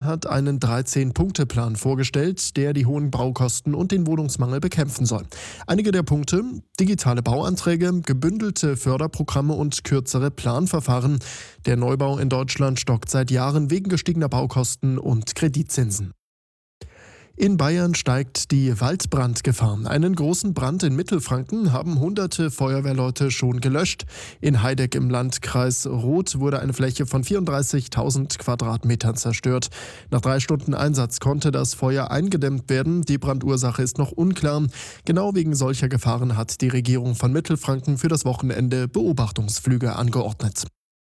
hat einen 13-Punkte-Plan vorgestellt, der die hohen Baukosten und den Wohnungsmangel bekämpfen soll. Einige der Punkte: digitale Bauanträge, gebündelte Förderprogramme und kürzere Planverfahren. Der Neubau in Deutschland stockt seit Jahren wegen gestiegener Baukosten und Kreditzinsen. In Bayern steigt die Waldbrandgefahr. Einen großen Brand in Mittelfranken haben hunderte Feuerwehrleute schon gelöscht. In Heideck im Landkreis Roth wurde eine Fläche von 34.000 Quadratmetern zerstört. Nach 3 Stunden Einsatz konnte das Feuer eingedämmt werden. Die Brandursache ist noch unklar. Genau wegen solcher Gefahren hat die Regierung von Mittelfranken für das Wochenende Beobachtungsflüge angeordnet.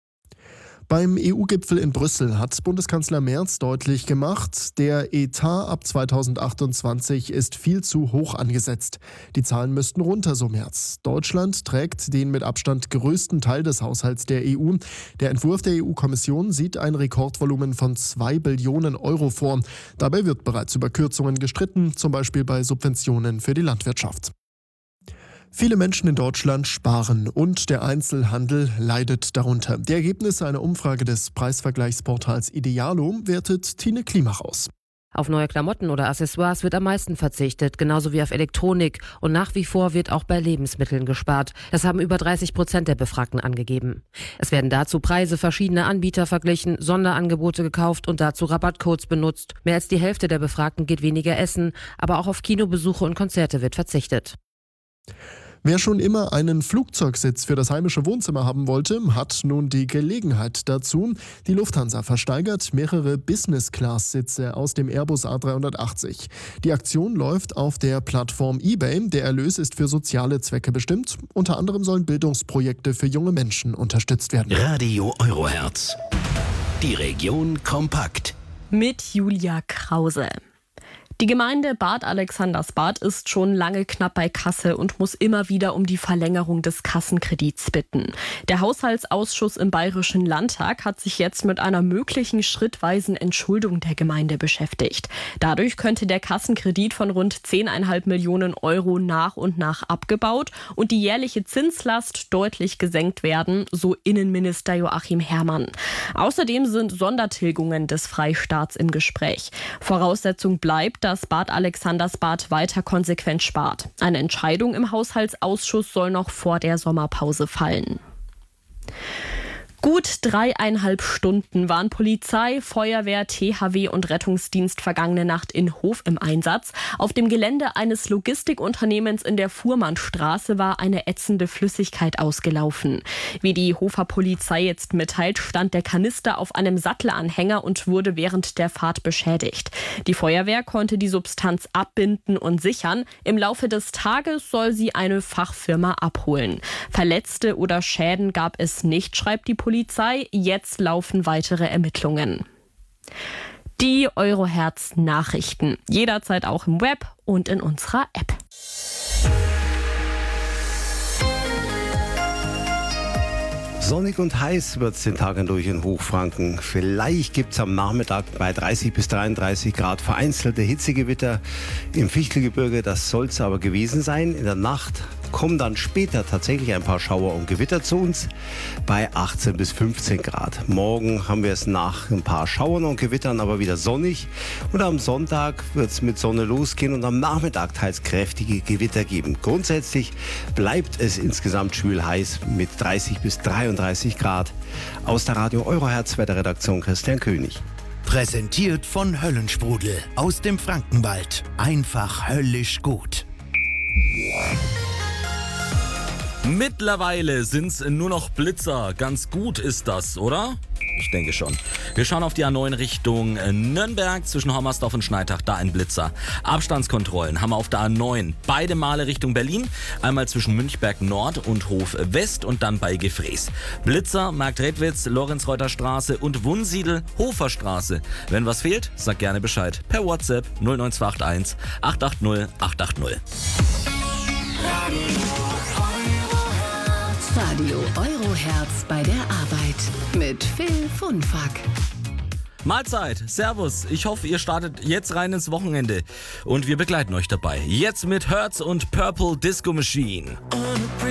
Beim EU-Gipfel in Brüssel hat Bundeskanzler Merz deutlich gemacht, der Etat ab 2028 ist viel zu hoch angesetzt. Die Zahlen müssten runter, so Merz. Deutschland trägt den mit Abstand größten Teil des Haushalts der EU. Der Entwurf der EU-Kommission sieht ein Rekordvolumen von 2 Billionen Euro vor. Dabei wird bereits über Kürzungen gestritten, zum Beispiel bei Subventionen für die Landwirtschaft. Viele Menschen in Deutschland sparen und der Einzelhandel leidet darunter. Die Ergebnisse einer Umfrage des Preisvergleichsportals Idealo wertet Tine Klimach aus. Auf neue Klamotten oder Accessoires wird am meisten verzichtet, genauso wie auf Elektronik. Und nach wie vor wird auch bei Lebensmitteln gespart. Das haben über 30% der Befragten angegeben. Es werden dazu Preise verschiedener Anbieter verglichen, Sonderangebote gekauft und dazu Rabattcodes benutzt. Mehr als die Hälfte der Befragten geht weniger essen, aber auch auf Kinobesuche und Konzerte wird verzichtet. Wer schon immer einen Flugzeugsitz für das heimische Wohnzimmer haben wollte, hat nun die Gelegenheit dazu. Die Lufthansa versteigert mehrere Business-Class-Sitze aus dem Airbus A380. Die Aktion läuft auf der Plattform eBay. Der Erlös ist für soziale Zwecke bestimmt. Unter anderem sollen Bildungsprojekte für junge Menschen unterstützt werden. Radio Eurohertz. Die Region kompakt. Mit Julia Krause. Die Gemeinde Bad Alexandersbad ist schon lange knapp bei Kasse und muss immer wieder um die Verlängerung des Kassenkredits bitten. Der Haushaltsausschuss im Bayerischen Landtag hat sich jetzt mit einer möglichen schrittweisen Entschuldung der Gemeinde beschäftigt. Dadurch könnte der Kassenkredit von rund 10,5 Millionen Euro nach und nach abgebaut und die jährliche Zinslast deutlich gesenkt werden, so Innenminister Joachim Herrmann. Außerdem sind Sondertilgungen des Freistaats im Gespräch. Voraussetzung bleibt, dass Bad Alexandersbad weiter konsequent spart. Eine Entscheidung im Haushaltsausschuss soll noch vor der Sommerpause fallen. Gut 3,5 Stunden waren Polizei, Feuerwehr, THW und Rettungsdienst vergangene Nacht in Hof im Einsatz. Auf dem Gelände eines Logistikunternehmens in der Fuhrmannstraße war eine ätzende Flüssigkeit ausgelaufen. Wie die Hofer Polizei jetzt mitteilt, stand der Kanister auf einem Sattelanhänger und wurde während der Fahrt beschädigt. Die Feuerwehr konnte die Substanz abbinden und sichern. Im Laufe des Tages soll sie eine Fachfirma abholen. Verletzte oder Schäden gab es nicht, schreibt die Polizei. Jetzt laufen weitere Ermittlungen. Die Eurohertz-Nachrichten. Jederzeit auch im Web und in unserer App. Sonnig und heiß wird es den Tag durch in Hochfranken. Vielleicht gibt es am Nachmittag bei 30 bis 33 Grad vereinzelte Hitzegewitter im Fichtelgebirge. Das soll es aber gewesen sein. In der Nacht kommen dann später tatsächlich ein paar Schauer und Gewitter zu uns bei 18 bis 15 Grad. Morgen haben wir es nach ein paar Schauern und Gewittern aber wieder sonnig. Und am Sonntag wird es mit Sonne losgehen und am Nachmittag teils kräftige Gewitter geben. Grundsätzlich bleibt es insgesamt schwül heiß mit 30 bis 33 Grad. Aus der Radio Eurohertz Wetterredaktion Christian König. Präsentiert von Höllensprudel aus dem Frankenwald. Einfach höllisch gut. Mittlerweile sind's nur noch Blitzer. Ganz gut ist das, oder? Ich denke schon. Wir schauen auf die A9 Richtung Nürnberg zwischen Hommersdorf und Schneitach, da ein Blitzer. Abstandskontrollen haben wir auf der A9 beide Male Richtung Berlin. Einmal zwischen Münchberg Nord und Hof West und dann bei Gefrees. Blitzer, Marktredwitz, Lorenzreuter Straße und Wunsiedel, Hofer Straße. Wenn was fehlt, sag gerne Bescheid. Per WhatsApp 09281 880 880. Radio Eurohertz bei der Arbeit mit Phil Funfack. Mahlzeit, Servus. Ich hoffe, ihr startet jetzt rein ins Wochenende und wir begleiten euch dabei. Jetzt mit Hertz und Purple Disco Machine.